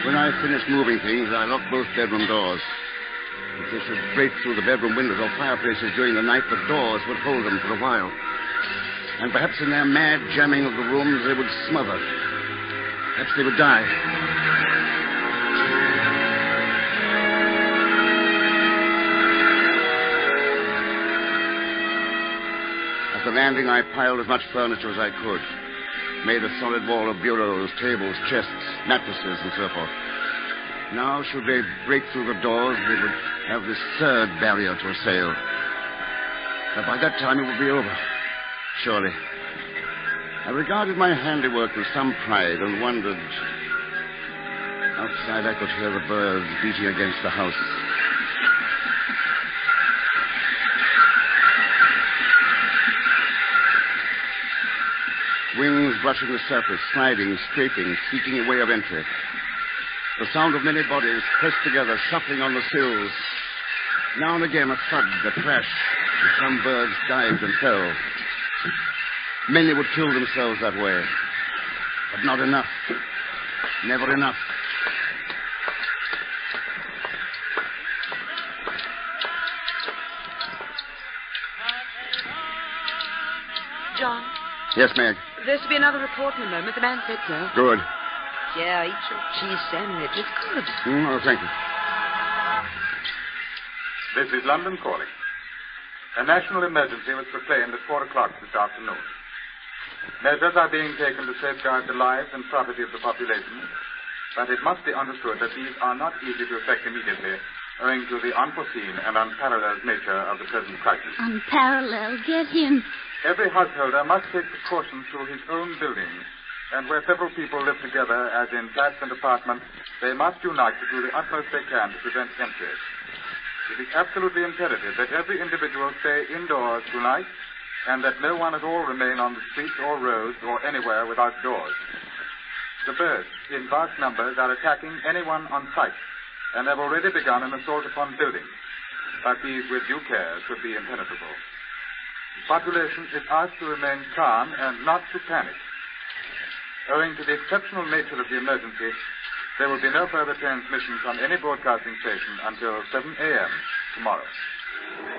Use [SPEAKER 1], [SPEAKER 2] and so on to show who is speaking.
[SPEAKER 1] When I finished moving things, I locked both bedroom doors. If they should break through the bedroom windows or fireplaces during the night, the doors would hold them for a while. And perhaps in their mad jamming of the rooms, they would smother. Perhaps they would die. At the landing, I piled as much furniture as I could. Made a solid wall of bureaus, tables, chests, mattresses, and so forth. Now, should they break through the doors, they would have this third barrier to assail. But by that time, it would be over. Surely. I regarded my handiwork with some pride and wondered. Outside, I could hear the birds beating against the house. Wings brushing the surface, sliding, scraping, seeking a way of entry. The sound of many bodies pressed together, shuffling on the sills. Now and again a thud, a crash, and some birds dived and fell. Many would kill themselves that way. But not enough. Never enough.
[SPEAKER 2] John?
[SPEAKER 1] Yes, Meg?
[SPEAKER 2] There's to be another report in a moment. The man said so.
[SPEAKER 1] Good.
[SPEAKER 2] Yeah, eat your cheese sandwich. It's good.
[SPEAKER 1] Oh, thank you.
[SPEAKER 3] This is London calling. A national emergency was proclaimed at 4 o'clock this afternoon. Measures are being taken to safeguard the lives and property of the population, but it must be understood that these are not easy to effect immediately, owing to the unforeseen and unparalleled nature of the present crisis.
[SPEAKER 4] Unparalleled? Get him.
[SPEAKER 3] Every householder must take precautions through his own building, and where several people live together, as in flats and apartments, they must unite to do the utmost they can to prevent entry. It is absolutely imperative that every individual stay indoors tonight, and that no one at all remain on the streets or roads or anywhere without doors. The birds, in vast numbers, are attacking anyone on sight, and have already begun an assault upon buildings. But these, with due care, should be impenetrable. The population is asked to remain calm and not to panic. Owing to the exceptional nature of the emergency, there will be no further transmission from any broadcasting station until 7 a.m. tomorrow.